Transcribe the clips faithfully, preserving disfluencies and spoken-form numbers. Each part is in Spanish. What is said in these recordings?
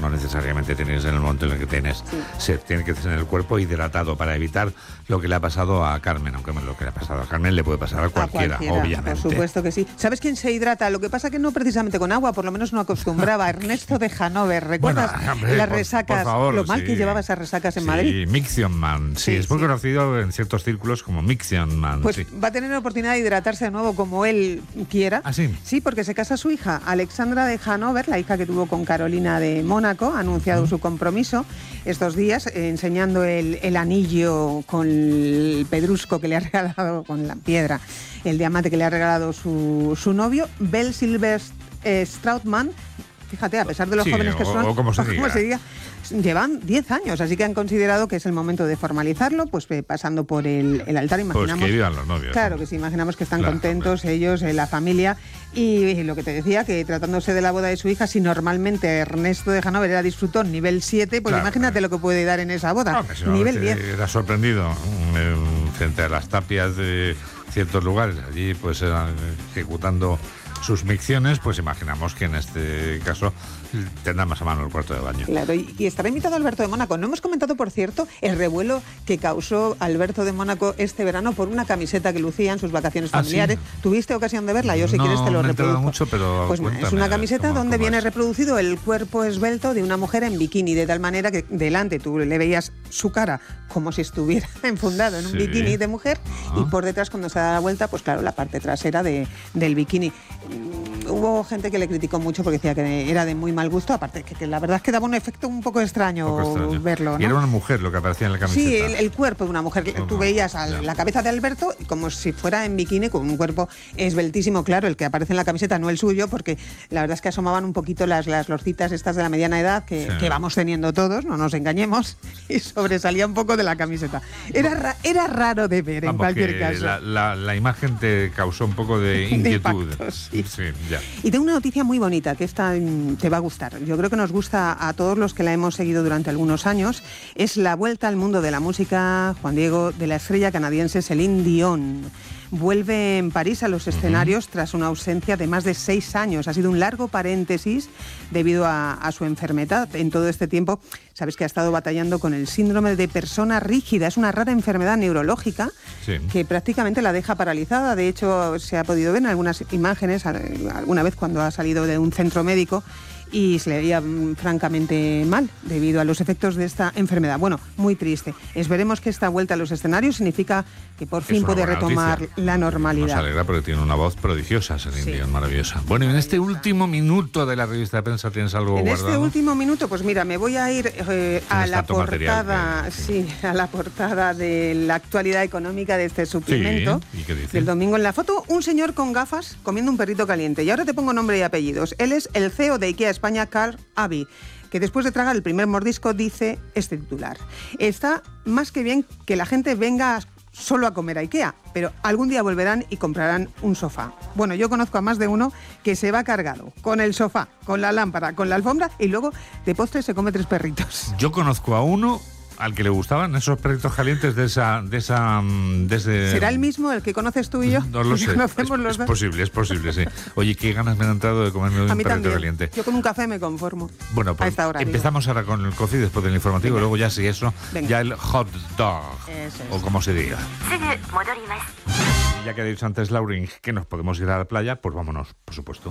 no necesariamente tienes en el momento en el que tienes sí. sed, tiene que ser en el cuerpo hidratado para evitar lo que le ha pasado a Carmen, aunque lo que le ha pasado a Carmen le puede pasar a cualquiera, a cualquiera obviamente. Por supuesto que sí. ¿Sabes quién se hidrata? Lo que pasa que no precisamente con agua, por lo menos no acostumbraba. Ernesto de Hanover, ¿recuerdas bueno, hombre, las por, resacas? Por favor, lo mal sí. que llevaba esas resacas en sí, Madrid. Miction Man, sí, sí es muy sí. conocido en ciertos círculos como Miction Man. Pues sí. va a tener la oportunidad de hidratarse de nuevo como él quiera. ¿Ah, sí? Sí, porque se casa su hija, Alexandra de Hanover, la hija que tuvo con Carolina de Mónaco, ha anunciado uh-huh. su compromiso estos días, eh, enseñando el, el anillo con el pedrusco que le ha regalado, con la piedra, el diamante que le ha regalado su, su novio, Bell Silver eh, Strautman. Fíjate, a pesar de los sí, jóvenes que o, son, o como se diga. como se diga, llevan diez años, así que han considerado que es el momento de formalizarlo, pues eh, pasando por el, el altar, imaginamos. Pues que vivan los novios. Claro ¿no? que sí, imaginamos que están claro, contentos hombre. ellos, eh, la familia, y, y lo que te decía, que tratándose de la boda de su hija, si normalmente Ernesto de Hanover era disfrutón nivel siete, pues claro, imagínate claro. lo que puede dar en esa boda, no, nivel diez. Era sorprendido eh, frente a las tapias de ciertos lugares, allí pues eran ejecutando sus micciones, pues imaginamos que en este caso tendrá más a mano el cuarto de baño. Claro, y, y estará invitado Alberto de Mónaco. No hemos comentado, por cierto, el revuelo que causó Alberto de Mónaco este verano por una camiseta que lucía en sus vacaciones familiares. ¿Ah, sí? ¿Tuviste ocasión de verla? Yo si no, quieres te lo me he reproduzco. mucho, pero pues es una camiseta cómo, donde cómo viene es. reproducido el cuerpo esbelto de una mujer en bikini, de tal manera que delante tú le veías su cara como si estuviera enfundado en un sí. bikini de mujer uh-huh. y por detrás, cuando se da la vuelta, pues claro, la parte trasera de, del bikini. Hubo gente que le criticó mucho porque decía que era de muy mal gusto, aparte que, que la verdad es que daba un efecto un poco extraño, un poco extraño. verlo, ¿no? Y era una mujer lo que aparecía en la camiseta. Sí, el, el cuerpo de una mujer. No, Tú veías a la cabeza de Alberto como si fuera en bikini, con un cuerpo esbeltísimo, claro, el que aparece en la camiseta, no el suyo, porque la verdad es que asomaban un poquito las, las lorcitas estas de la mediana edad que, sí. que vamos teniendo todos, no nos engañemos, y sobresalía un poco de la camiseta. Era, ra, era raro de ver, vamos, en cualquier caso. La, la, la imagen te causó un poco de inquietud. De impacto, sí. Sí, ya. Y tengo una noticia muy bonita, que esta te va a gustar. Yo creo que nos gusta a todos los que la hemos seguido durante algunos años. Es la vuelta al mundo de la música, Juan Diego, de la estrella canadiense Celine Dion. Vuelve en París a los escenarios uh-huh. tras una ausencia de más de seis años. Ha sido un largo paréntesis debido a, a su enfermedad. En todo este tiempo, sabes que ha estado batallando con el síndrome de persona rígida. Es una rara enfermedad neurológica sí. que prácticamente la deja paralizada. De hecho, se ha podido ver en algunas imágenes, alguna vez cuando ha salido de un centro médico, y se le veía mm, francamente mal debido a los efectos de esta enfermedad. Bueno, muy triste. Esperemos que esta vuelta a los escenarios significa que por fin puede retomar noticia. la normalidad. Nos alegra porque tiene una voz prodigiosa, Celine sí. Dion, maravillosa. Bueno, y en este último minuto de la revista de prensa, ¿tienes algo en guardado? En este último minuto, pues mira, me voy a ir eh, a la portada, que, sí. sí, a la portada de la actualidad económica de este suplemento. Sí. ¿Y qué dice? Del domingo en la foto, un señor con gafas comiendo un perrito caliente. Y ahora te pongo nombre y apellidos. Él es el C E O de IKEA España, Carl Abbey, que después de tragar el primer mordisco dice este titular: está más que bien que la gente venga solo a comer a IKEA, pero algún día volverán y comprarán un sofá. Bueno, yo conozco a más de uno que se va cargado con el sofá, con la lámpara, con la alfombra, y luego de postre se come tres perritos. Yo conozco a uno al que le gustaban esos perritos calientes de esa... De esa de ese... ¿Será el mismo el que conoces tú y yo? No lo sé. Conocemos es, los es dos. posible, es posible, sí. Oye, qué ganas me han entrado de comerme un perrito también. caliente. Yo con un café me conformo. Bueno, pues a esta hora, empezamos digo. ahora con el coffee después del informativo. Venga. Luego ya sí eso, Venga. ya el hot dog. Eso es. O como se diga. Ya que ha dicho antes Laurin que nos podemos ir a la playa, pues vámonos, por supuesto.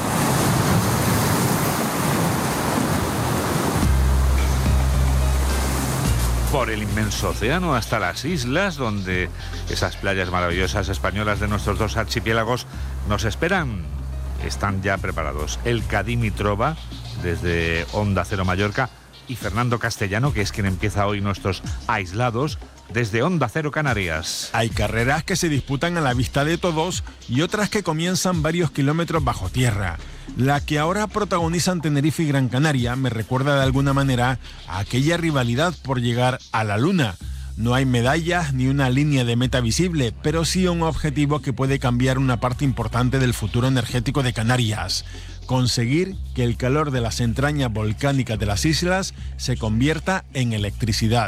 Por el inmenso océano hasta las islas, donde esas playas maravillosas españolas de nuestros dos archipiélagos nos esperan. Están ya preparados el Cadí Trova, desde Onda Cero Mallorca, y Fernando Castellano, que es quien empieza hoy nuestros aislados, desde Onda Cero Canarias. Hay carreras que se disputan a la vista de todos y otras que comienzan varios kilómetros bajo tierra. La que ahora protagonizan Tenerife y Gran Canaria me recuerda de alguna manera a aquella rivalidad por llegar a la luna. No hay medallas ni una línea de meta visible, pero sí un objetivo que puede cambiar una parte importante del futuro energético de Canarias: conseguir que el calor de las entrañas volcánicas de las islas se convierta en electricidad.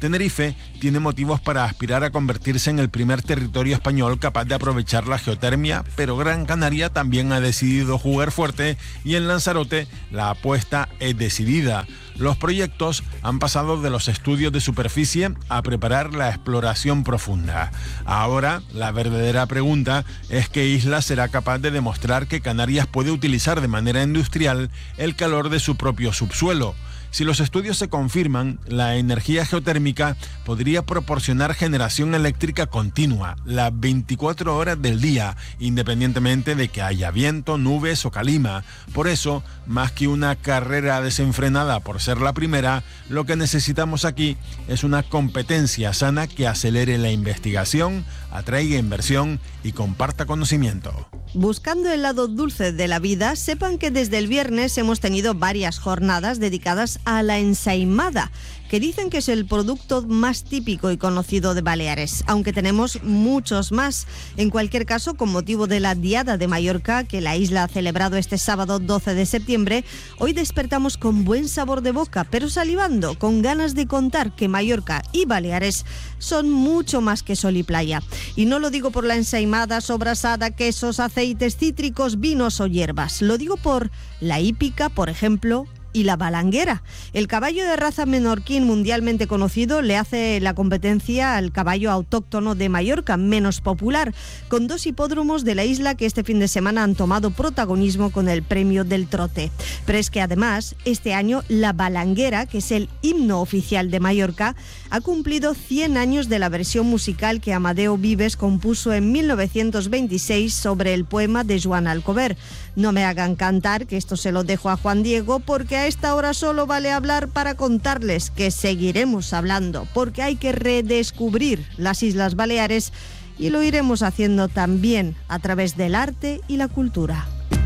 Tenerife tiene motivos para aspirar a convertirse en el primer territorio español capaz de aprovechar la geotermia, pero Gran Canaria también ha decidido jugar fuerte y en Lanzarote la apuesta es decidida. Los proyectos han pasado de los estudios de superficie a preparar la exploración profunda. Ahora, la verdadera pregunta es qué isla será capaz de demostrar que Canarias puede utilizar de manera industrial el calor de su propio subsuelo. Si los estudios se confirman, la energía geotérmica podría proporcionar generación eléctrica continua, las veinticuatro horas del día, independientemente de que haya viento, nubes o calima. Por eso, más que una carrera desenfrenada por ser la primera, lo que necesitamos aquí es una competencia sana que acelere la investigación, atraiga inversión y comparta conocimiento. Buscando el lado dulce de la vida, sepan que desde el viernes hemos tenido varias jornadas dedicadas a la ensaimada, que dicen que es el producto más típico y conocido de Baleares, aunque tenemos muchos más. En cualquier caso, con motivo de la Diada de Mallorca, que la isla ha celebrado este sábado doce de septiembre, hoy despertamos con buen sabor de boca, pero salivando, con ganas de contar que Mallorca y Baleares son mucho más que sol y playa. Y no lo digo por la ensaimada, sobrasada, quesos, aceites cítricos, vinos o hierbas. Lo digo por la hípica, por ejemplo, y la balanguera. El caballo de raza menorquín mundialmente conocido le hace la competencia al caballo autóctono de Mallorca, menos popular, con dos hipódromos de la isla que este fin de semana han tomado protagonismo con el premio del trote. Pero es que además, este año la balanguera, que es el himno oficial de Mallorca, ha cumplido cien años de la versión musical que Amadeo Vives compuso en mil novecientos veintiséis sobre el poema de Joan Alcover. No me hagan cantar, que esto se lo dejo a Juan Diego, porque a esta hora solo vale hablar para contarles que seguiremos hablando, porque hay que redescubrir las Islas Baleares y lo iremos haciendo también a través del arte y la cultura.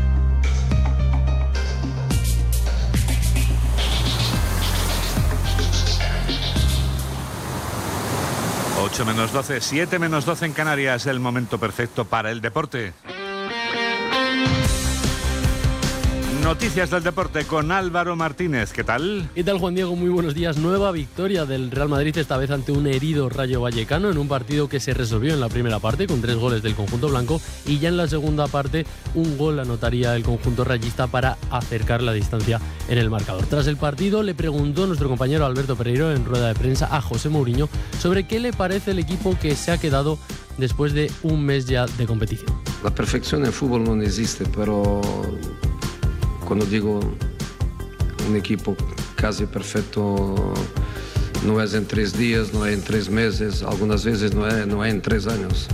ocho menos doce, siete menos doce en Canarias, el momento perfecto para el deporte. Noticias del deporte con Álvaro Martínez. ¿Qué tal? ¿Qué tal, Juan Diego? Muy buenos días. Nueva victoria del Real Madrid, esta vez ante un herido Rayo Vallecano, en un partido que se resolvió en la primera parte con tres goles del conjunto blanco, y ya en la segunda parte un gol anotaría el conjunto rayista para acercar la distancia en el marcador. Tras el partido le preguntó nuestro compañero Alberto Pereiro en rueda de prensa a José Mourinho sobre qué le parece el equipo que se ha quedado después de un mes ya de competición. La perfección en el fútbol no existe, pero cuando digo un equipo casi perfecto, no es en tres días, no es en tres meses, algunas veces no es, no es en tres años.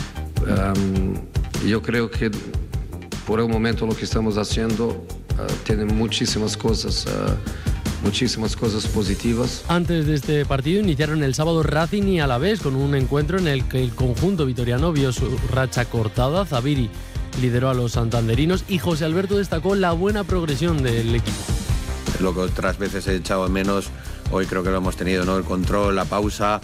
Um, yo creo que por el momento lo que estamos haciendo uh, tiene muchísimas cosas, uh, muchísimas cosas positivas. Antes de este partido iniciaron el sábado Racing y Alavés con un encuentro en el que el conjunto vitoriano vio su racha cortada. Zabiri lideró a los santanderinos y José Alberto destacó la buena progresión del equipo. Lo que otras veces he echado de menos, hoy creo que lo hemos tenido, ¿no? El control, la pausa,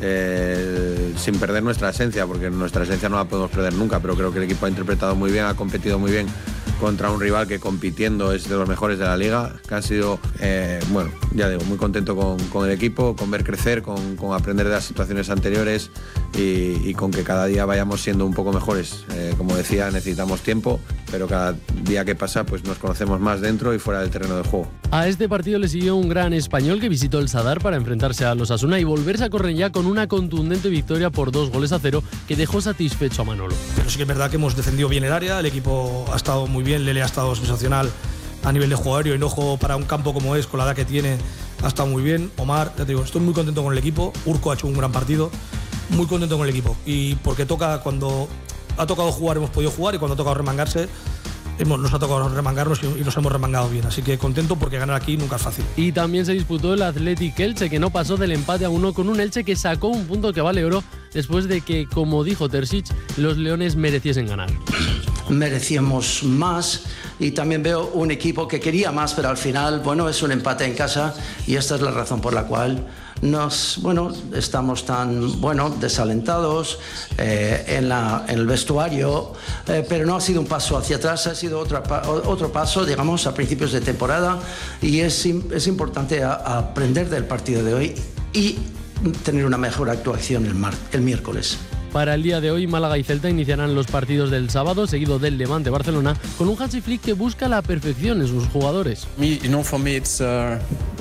eh, sin perder nuestra esencia, porque nuestra esencia no la podemos perder nunca, pero creo que el equipo ha interpretado muy bien, ha competido muy bien contra un rival que compitiendo es de los mejores de la liga, que han sido, eh, bueno, ya digo, muy contento con, con el equipo, con ver crecer, con, con aprender de las situaciones anteriores y, y con que cada día vayamos siendo un poco mejores. Eh, como decía, necesitamos tiempo, pero cada día que pasa pues nos conocemos más dentro y fuera del terreno de juego. A este partido le siguió un gran español que visitó el Sadar para enfrentarse a los Asuna y volverse a Cornellá con una contundente victoria por dos goles a cero que dejó satisfecho a Manolo. Pero sí que es verdad que hemos defendido bien el área, el equipo ha estado muy bien, Lele ha estado sensacional a nivel de jugador y ojo para un campo como es, con la edad que tiene, ha estado muy bien. Omar, ya te digo, estoy muy contento con el equipo. Urco ha hecho un gran partido, muy contento con el equipo. Y porque toca, cuando ha tocado jugar hemos podido jugar y cuando ha tocado remangarse, hemos, nos ha tocado remangarnos y, y nos hemos remangado bien. Así que contento porque ganar aquí nunca es fácil. Y también se disputó el Athletic Elche, que no pasó del empate a uno con un Elche que sacó un punto que vale oro después de que, como dijo Terzic, los leones mereciesen ganar. Merecíamos más y también veo un equipo que quería más, pero al final, bueno, es un empate en casa y esta es la razón por la cual nos, bueno, estamos tan, bueno, desalentados eh, en, la, en el vestuario, eh, pero no ha sido un paso hacia atrás, ha sido otra, otro paso, digamos, a principios de temporada y es, es importante a, a aprender del partido de hoy y tener una mejor actuación el, mar, el miércoles. Para el día de hoy, Málaga y Celta iniciarán los partidos del sábado, seguido del Levante-Barcelona, con un Hansi Flick que busca la perfección en sus jugadores. Me, you know, for me it's, uh...